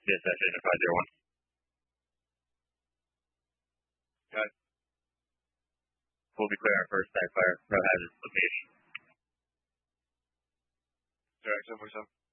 Dispatch Agent 501. Got it. We'll be clear on first backfire. No hazards location. Direct 747.